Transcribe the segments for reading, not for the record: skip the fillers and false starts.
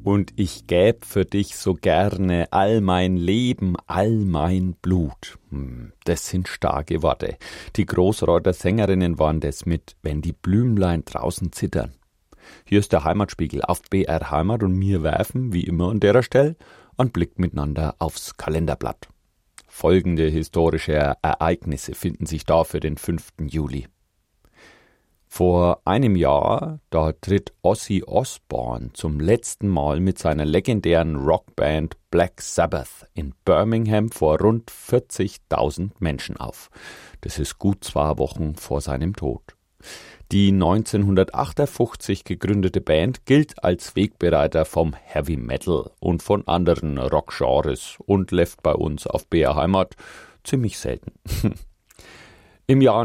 Und ich gäb für dich so gerne all mein Leben, all mein Blut. Das sind starke Worte. Die Großreuther Sängerinnen waren das mit Wenn die Blümlein draußen zittern. Hier ist der Heimatspiegel auf BR Heimat und wir werfen, wie immer an der Stelle, einen Blick miteinander aufs Kalenderblatt. Folgende historische Ereignisse finden sich da für den 5. Juli. Vor einem Jahr, da tritt Ozzy Osbourne zum letzten Mal mit seiner legendären Rockband Black Sabbath in Birmingham vor rund 40.000 Menschen auf. Das ist gut 2 Wochen vor seinem Tod. Die 1958 gegründete Band gilt als Wegbereiter vom Heavy Metal und von anderen Rockgenres und läuft bei uns auf BR Heimat ziemlich selten. Im Jahr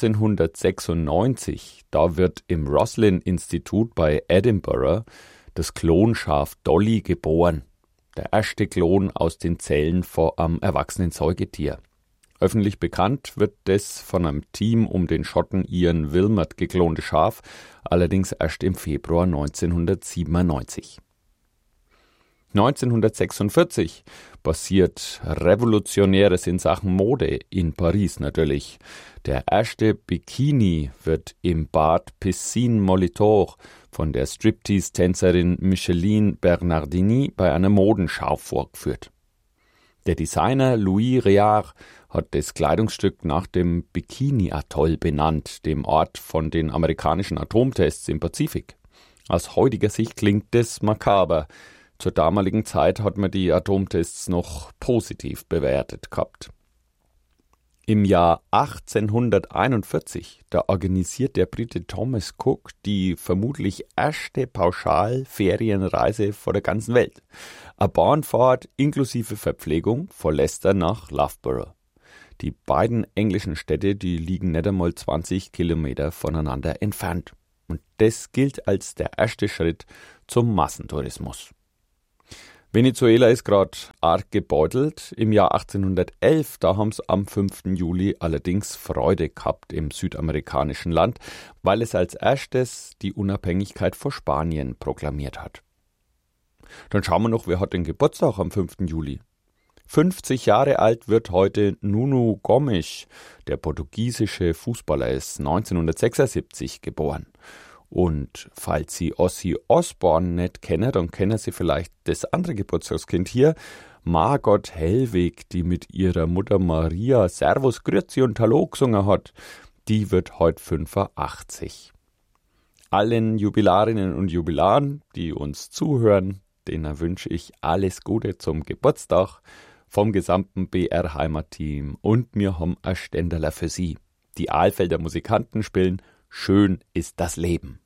1996, da wird im Roslin-Institut bei Edinburgh das Klonschaf Dolly geboren. Der erste Klon aus den Zellen von einem erwachsenen Säugetier. Öffentlich bekannt wird das von einem Team um den Schotten Ian Wilmot geklonte Schaf, allerdings erst im Februar 1997. 1946 passiert Revolutionäres in Sachen Mode, in Paris natürlich. Der erste Bikini wird im Bad Piscine-Molitor von der Striptease-Tänzerin Micheline Bernardini bei einer Modenschau vorgeführt. Der Designer Louis Réard hat das Kleidungsstück nach dem Bikini-Atoll benannt, dem Ort von den amerikanischen Atomtests im Pazifik. Aus heutiger Sicht klingt das makaber. Zur damaligen Zeit hat man die Atomtests noch positiv bewertet gehabt. Im Jahr 1841, da organisiert der Brite Thomas Cook die vermutlich erste Pauschal-Ferienreise vor der ganzen Welt. Eine Bahnfahrt inklusive Verpflegung von Leicester nach Loughborough. Die beiden englischen Städte, die liegen nicht einmal 20 Kilometer voneinander entfernt. Und das gilt als der erste Schritt zum Massentourismus. Venezuela ist gerade arg gebeutelt. Im Jahr 1811, da haben sie am 5. Juli allerdings Freude gehabt im südamerikanischen Land, weil es als erstes die Unabhängigkeit vor Spanien proklamiert hat. Dann schauen wir noch, wer hat den Geburtstag am 5. Juli? 50 Jahre alt wird heute Nuno Gomes. Der portugiesische Fußballer ist 1976 geboren. Und falls Sie Ozzy Osbourne nicht kennen, dann kennen Sie vielleicht das andere Geburtstagskind hier, Margot Hellwig, die mit ihrer Mutter Maria Servus, Grüezi und Hallo gesungen hat. Die wird heute 85. Allen Jubilarinnen und Jubilaren, die uns zuhören, denen wünsche ich alles Gute zum Geburtstag vom gesamten BR Heimat-Team. Und wir haben ein Ständerler für Sie. Die Alfelder Musikanten spielen Schön ist das Leben.